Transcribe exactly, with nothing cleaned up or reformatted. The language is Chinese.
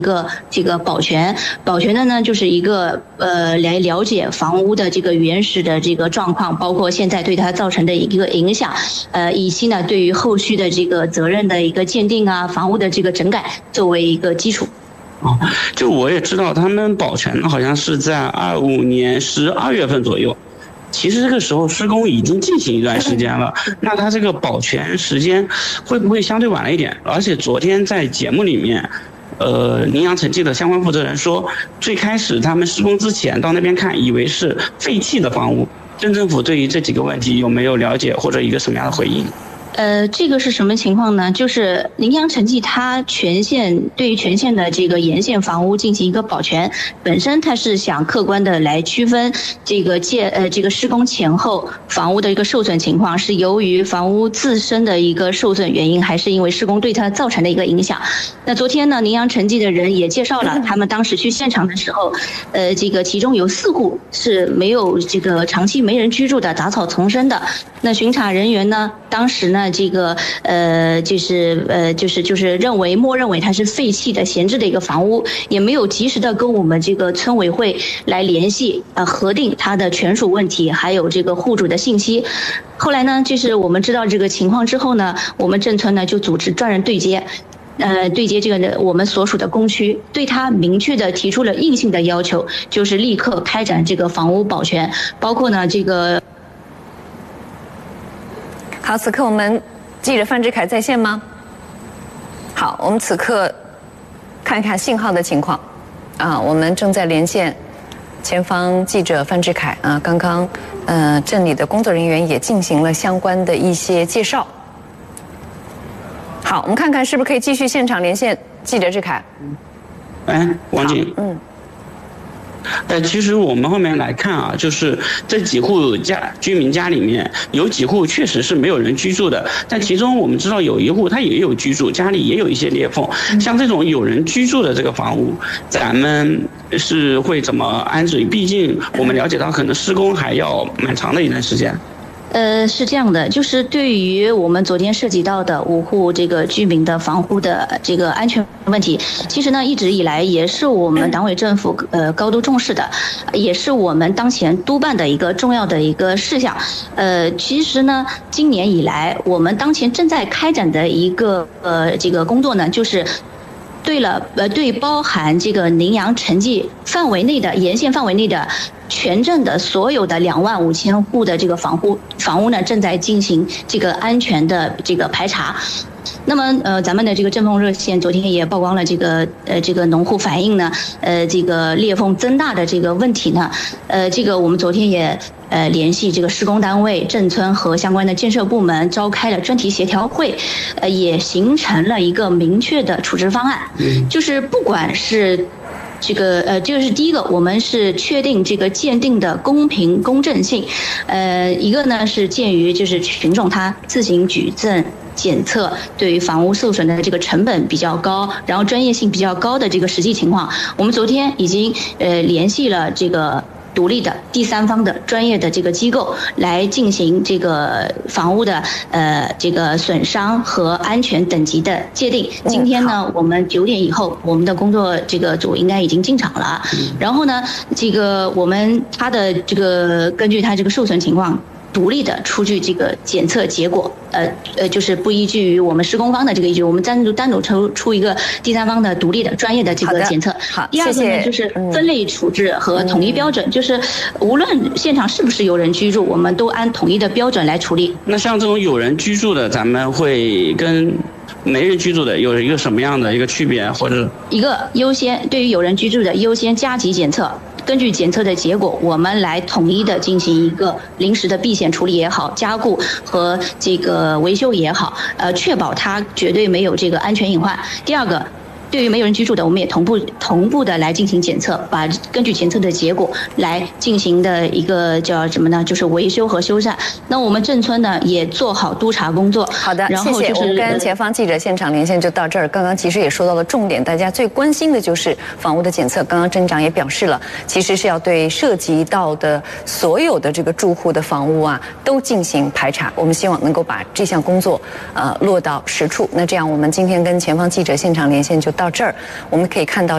一个这个保全，保全的呢就是一个呃来了解房屋的这个原始的这个状况，包括现在对它造成的一个影响，呃，以及呢对于后续的这个责任的一个鉴定啊，房屋的这个整改作为一个基础。 哦，就我也知道他们保全呢，好像是在二五年十二月份左右。其实这个时候施工已经进行一段时间了，那它这个保全时间会不会相对晚了一点？而且昨天在节目里面。呃，宁阳城际的相关负责人说，最开始他们施工之前到那边看，以为是废弃的房屋。镇政府对于这几个问题有没有了解或者一个什么样的回应？ 呃，这个是什么情况呢？就是宁阳城际它全线对于全线的这个沿线房屋进行一个保全，本身它是想客观的来区分这个建呃这个施工前后房屋的一个受损情况，是由于房屋自身的一个受损原因，还是因为施工对它造成的一个影响。那昨天呢，宁阳城际的人也介绍了，他们当时去现场的时候，呃，这个其中有四户是没有这个长期没人居住的，杂草丛生的。那巡查人员呢，当时呢。这个呃，就是呃，就是就是认为默认为它是废弃的、闲置的一个房屋，也没有及时的跟我们这个村委会来联系，呃，核定它的权属问题，还有这个户主的信息。后来呢，就是我们知道这个情况之后呢，我们镇村呢就组织专人对接。呃，对接这个我们所属的工区，对他明确的提出了硬性的要求，就是立刻开展这个房屋保全，包括呢这个。 好，此刻我们记者范志凯在线吗？好，我们此刻看一看信号的情况。啊，我们正在连线前方记者范志凯啊，刚刚呃镇里的工作人员也进行了相关的一些介绍。好，我们看看是不是可以继续现场连线记者志凯。 哎，王景。嗯。呃，其实我们后面来看啊，就是这几户家居民家里面有几户确实是没有人居住的，但其中我们知道有一户他也有居住，家里也有一些裂缝。像这种有人居住的这个房屋，咱们是会怎么安置？毕竟我们了解到，可能施工还要蛮长的一段时间。 呃，是这样的，就是对于我们昨天涉及到的五户这个居民的房屋的这个安全问题，其实呢一直以来也是我们党委政府呃高度重视的，也是我们当前督办的一个重要的一个事项。呃，其实呢，今年以来我们当前正在开展的一个呃这个工作呢，就是。对了，呃，对包含这个宁阳城际范围内的沿线范围内的全镇的所有的两万五千户的这个房屋房屋呢，正在进行这个安全的这个排查。那么，呃，咱们的这个镇风热线昨天也曝光了这个呃这个农户反映呢，呃这个裂缝增大的这个问题呢，呃这个我们昨天也呃联系这个施工单位、镇村和相关的建设部门召开了专题协调会，呃也形成了一个明确的处置方案，就是不管是。这个呃，这个是第一个，我们是确定这个鉴定的公平公正性，呃，一个呢是鉴于就是群众他自行举证检测对于房屋受损的这个成本比较高，然后专业性比较高的这个实际情况，我们昨天已经呃联系了这个。独立的第三方的专业的这个机构来进行这个房屋的呃这个损伤和安全等级的界定。今天呢，我们九点以后，我们的工作这个组应该已经进场了。然后呢，这个我们它的这个根据它这个受损情况。独立的出具这个检测结果，呃呃，就是不依据于我们施工方的这个依据，我们单独单独抽出一个第三方的独立的专业的这个检测。 好， 第二个呢就是分类处置和统一标准，就是无论现场是不是有人居住，我们都按统一的标准来处理。 那像这种有人居住的，咱们会跟没人居住的有一个什么样的一个区别，或者一个优先对于有人居住的优先加急检测。根据检测的结果，我们来统一的进行一个临时的避险处理也好，加固和这个维修也好，呃，确保它绝对没有这个安全隐患。第二个。对于没有人居住的，我们也同步同步的来进行检测，把根据检测的结果来进行的一个叫什么呢？就是维修和修缮。那我们镇村呢也做好督查工作。 好的， 然后就是谢谢。我们跟前方记者现场连线就到这儿。刚刚其实也说到了重点，大家最关心的就是房屋的检测。刚刚镇长也表示了，其实是要对涉及到的所有的这个住户的房屋啊都进行排查。我们希望能够把这项工作呃落到实处。那这样，我们今天跟前方记者现场连线就到这儿，我们可以看到。